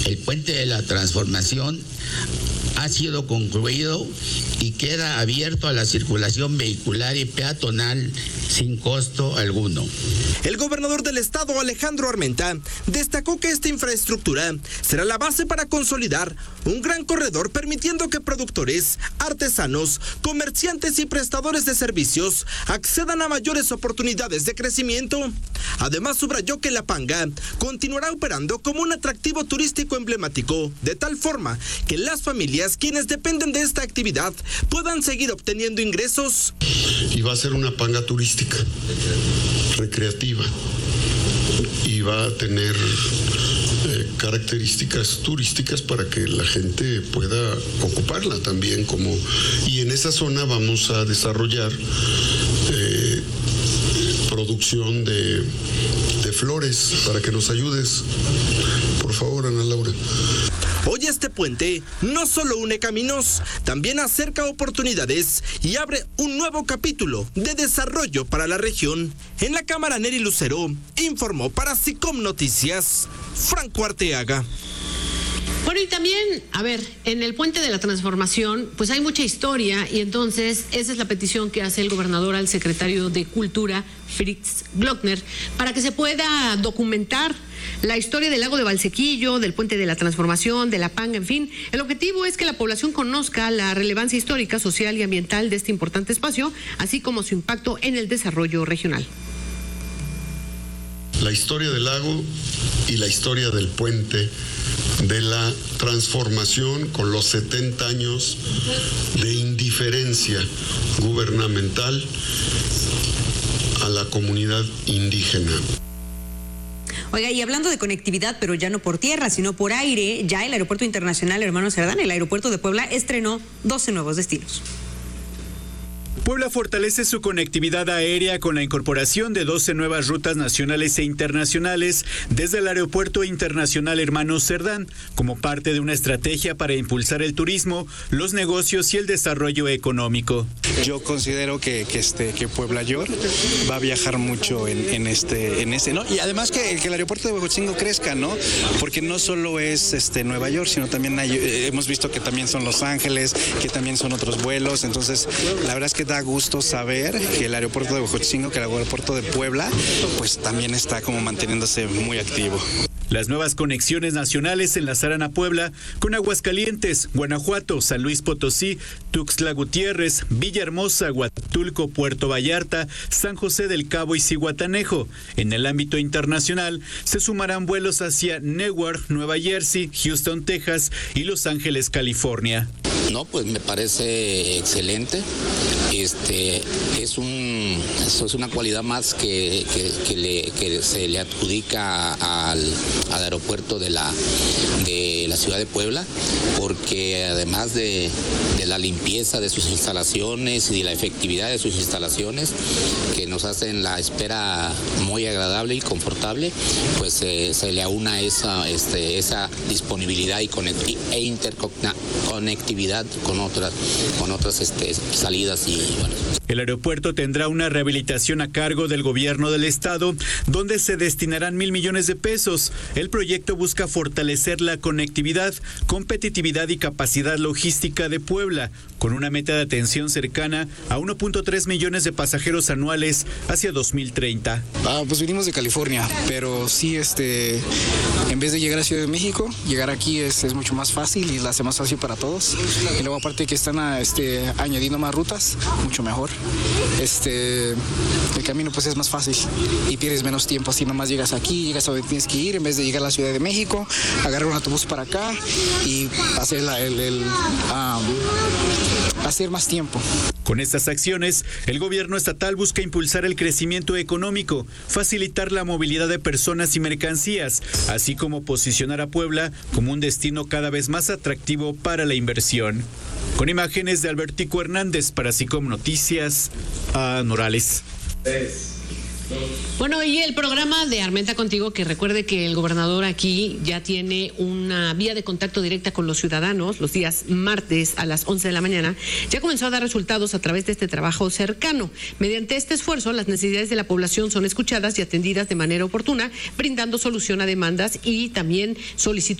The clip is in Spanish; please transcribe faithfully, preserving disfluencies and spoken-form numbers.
El puente de la Transformación ha sido concluido y queda abierto a la circulación vehicular y peatonal sin costo alguno. El gobernador del estado, Alejandro Armenta, destacó que esta infraestructura será la base para consolidar un gran corredor, permitiendo que productores, artesanos, comerciantes y prestadores de servicios accedan a mayores oportunidades de crecimiento. Además, subrayó que La Panga continuará operando como un atractivo turístico emblemático, de tal forma que las familias quienes dependen de esta actividad puedan seguir obteniendo ingresos. Y va a ser una panga turística, recreativa, y va a tener eh, características turísticas para que la gente pueda ocuparla también como, y en esa zona vamos a desarrollar eh, producción de, de flores para que nos ayudes, por favor, Ana Laura. Hoy este puente no solo une caminos, también acerca oportunidades y abre un nuevo capítulo de desarrollo para la región. En la cámara, Neri Lucero informó para SICOM Noticias, Franco Arteaga. Bueno, y también, a ver, en el Puente de la Transformación, pues hay mucha historia, y entonces esa es la petición que hace el gobernador al secretario de Cultura, Fritz Glockner, para que se pueda documentar la historia del lago de Valsequillo, del Puente de la Transformación, de La Panga, en fin. El objetivo es que la población conozca la relevancia histórica, social y ambiental de este importante espacio, así como su impacto en el desarrollo regional. La historia del lago y la historia del puente de la transformación con los setenta años de indiferencia gubernamental a la comunidad indígena. Oiga, y hablando de conectividad, pero ya no por tierra, sino por aire, ya el Aeropuerto Internacional Hermano Cerdán, el Aeropuerto de Puebla, estrenó doce nuevos destinos. Puebla fortalece su conectividad aérea con la incorporación de doce nuevas rutas nacionales e internacionales desde el Aeropuerto Internacional Hermano Cerdán, como parte de una estrategia para impulsar el turismo, los negocios y el desarrollo económico. Yo considero que, que, este, que Puebla York va a viajar mucho en, en, este, en este, ¿no? Y además que, que el aeropuerto de Huejotzingo crezca, ¿no? Porque no solo es este, Nueva York, sino también hay, eh, hemos visto que también son Los Ángeles, que también son otros vuelos. Entonces, la verdad es que da gusto saber que el aeropuerto de Huejotzingo, que el aeropuerto de Puebla, pues también está como manteniéndose muy activo. Las nuevas conexiones nacionales enlazarán a Puebla con Aguascalientes, Guanajuato, San Luis Potosí, Tuxtla Gutiérrez, Villahermosa, Huatulco, Puerto Vallarta, San José del Cabo y Zihuatanejo. En el ámbito internacional se sumarán vuelos hacia Newark, Nueva Jersey, Houston, Texas y Los Ángeles, California. No, pues me parece excelente. Este es un eso es una cualidad más que, que, que, le, que se le adjudica al, al aeropuerto de la de la ciudad de Puebla, porque además de, de la limpieza de sus instalaciones y de la efectividad de sus instalaciones, que nos hacen la espera muy agradable y confortable, pues eh, se le aúna esa este, esa disponibilidad y conect- e interconectividad con otras con otras este, salidas y bueno. El aeropuerto tendrá una rehabilitación a cargo del gobierno del estado, donde se destinarán mil millones de pesos. El proyecto busca fortalecer la conectividad, competitividad y capacidad logística de Puebla, con una meta de atención cercana a uno punto tres millones de pasajeros anuales hacia dos mil treinta. Ah, pues venimos de California, pero sí, este, en vez de llegar a Ciudad de México, llegar aquí es, es mucho más fácil y la hace más fácil para todos. Y luego aparte que están a, este, añadiendo más rutas, mucho mejor. Este, el camino pues es más fácil y pierdes menos tiempo, así nomás llegas aquí, llegas a donde tienes que ir, en vez de llegar a la Ciudad de México, agarrar un autobús para acá y hacer la, el, el um, hacer más tiempo. Con estas acciones, el gobierno estatal busca impulsar el crecimiento económico, facilitar la movilidad de personas y mercancías, así como posicionar a Puebla como un destino cada vez más atractivo para la inversión. Con imágenes de Albertico Hernández para SICOM Noticias, a Norales. Bueno, y el programa de Armenta Contigo, que recuerde que el gobernador aquí ya tiene una vía de contacto directa con los ciudadanos los días martes a las once de la mañana, ya comenzó a dar resultados a través de este trabajo cercano. Mediante este esfuerzo, las necesidades de la población son escuchadas y atendidas de manera oportuna, brindando solución a demandas y también solicitudes